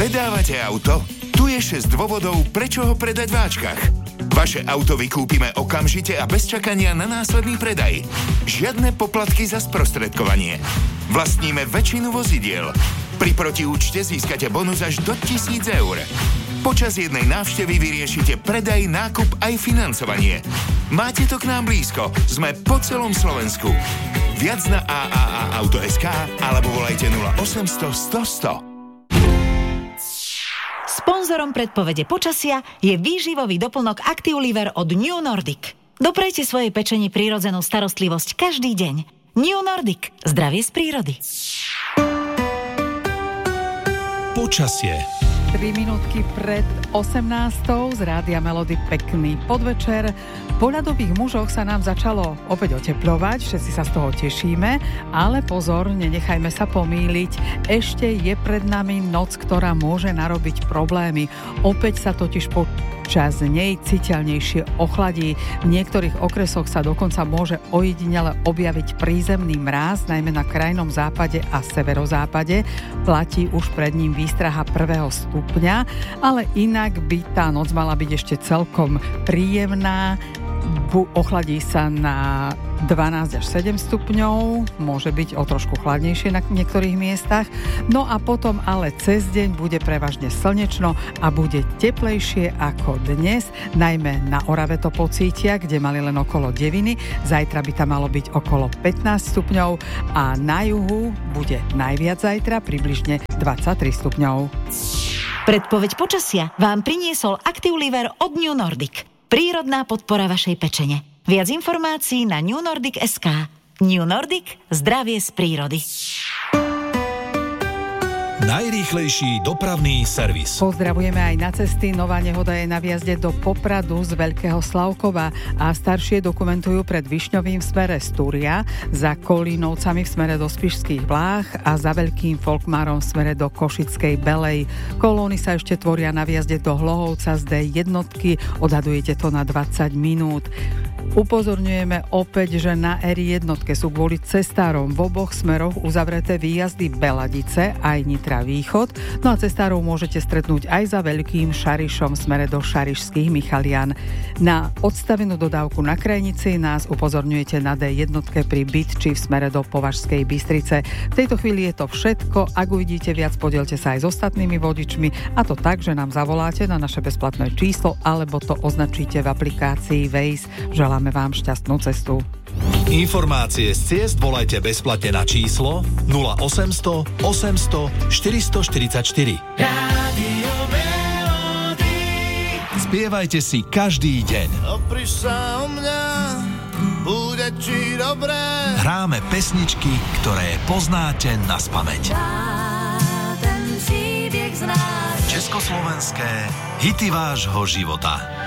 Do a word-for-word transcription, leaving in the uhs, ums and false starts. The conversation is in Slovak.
Predávate auto? Tu je šesť dôvodov, prečo ho predať v Ačkach. Vaše auto vykúpime okamžite a bez čakania na následný predaj. Žiadne poplatky za sprostredkovanie. Vlastníme väčšinu vozidiel. Pri protiúčte získate bonus až do tisíc eur. Počas jednej návštevy vyriešite predaj, nákup aj financovanie. Máte to k nám blízko. Sme po celom Slovensku. Viac na a a a auto bodka es ká alebo volajte nula osemsto sto sto. Sponzorom predpovede počasia je výživový doplnok Actiuliver od New Nordic. Doprejte svojej pečeni prírodzenú starostlivosť každý deň. New Nordic. Zdravie z prírody. Počasie. tri minútky pred osemnástou z Rádia Melody pekný podvečer. Po ľadových mužoch sa nám začalo opäť otepľovať, všetci sa z toho tešíme, ale pozor, nenechajme sa pomýliť. Ešte je pred nami noc, ktorá môže narobiť problémy. Opäť sa totiž počas nej citeľnejšie ochladí. V niektorých okresoch sa dokonca môže ojedinele objaviť prízemný mráz, najmä na krajnom západe a severozápade. Platí už pred ním výstraha prvého stupňa, ale inak by tá noc mala byť ešte celkom príjemná. Bu- ochladí sa na dvanásť až sedem stupňov, môže byť o trošku chladnejšie na niektorých miestach, no a potom ale cez deň bude prevažne slnečno a bude teplejšie ako dnes, najmä na Orave to pocítia, kde mali len okolo deviny, zajtra by tam malo byť okolo pätnásť stupňov a na juhu bude najviac zajtra približne dvadsaťtri stupňov. Predpoveď počasia vám priniesol Actiuliver od New Nordic. Prírodná podpora vašej pečene. Viac informácií na new nordic bodka es ká. New Nordic. Zdravie z prírody. Najrýchlejší dopravný servis. Pozdravujeme aj na cesty. Nová nehoda je na výjazde do Popradu z Veľkého Slavkova a staršie dokumentujú pred Višňovým v smere z Túria, za Kolínovcami v smere do Spišských Vlách a za Veľkým Folkmárom v smere do Košickej Belej. Kolóny sa ešte tvoria na výjazde do Hlohovca z dé jednotky. Odhadujete to na dvadsať minút. Upozorňujeme opäť, že na er jednotke sú kvôli cestárom v oboch smeroch uzavreté výjazdy Beladice aj Nitra Východ, no a cestárov môžete stretnúť aj za Veľkým Šarišom v smere do Šarišských Michalian. Na odstavenú dodávku na Krajnici nás upozorňujete na dé jednotke pri Bytči v smere do Považskej Bystrice. V tejto chvíli je to všetko. Ak uvidíte viac, podielte sa aj s ostatnými vodičmi, a to tak, že nám zavoláte na naše bezplatné číslo alebo to označíte v aplikácii Waze. Želáme vám šťastnú cestu. Informácie z ciest volajte bezplatne na číslo nula osemsto osemsto štyristoštyridsaťštyri. Rádio Melody. Spievajte si každý deň. Opri sa o mňa, bude ti dobré. Hráme pesničky, ktoré poznáte naspamäť. Ten příběh znáš. Československé hity vášho života.